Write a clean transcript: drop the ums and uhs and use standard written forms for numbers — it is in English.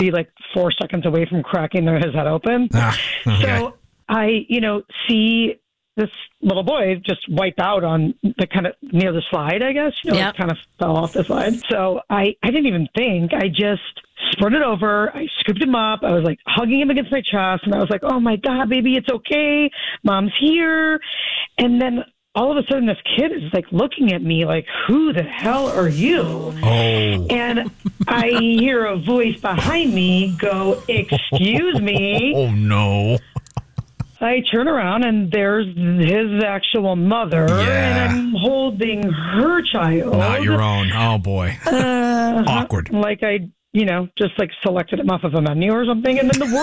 be like 4 seconds away from cracking his head open. Okay. So I, see this little boy just wipe out on the kind of near the slide, I guess. It kind of fell off the slide. So I didn't even think. I just sprinted over. I scooped him up. I was like hugging him against my chest. And I was like, oh my God, baby, it's okay. Mom's here. And then all of a sudden this kid is like looking at me like, who the hell are you? Oh. And I hear a voice behind me go, excuse me. Oh, no. I turn around and there's his actual mother, and I'm holding her child. Not your own. Oh, boy. Awkward. Like I, just like selected him off of a menu or something. And then the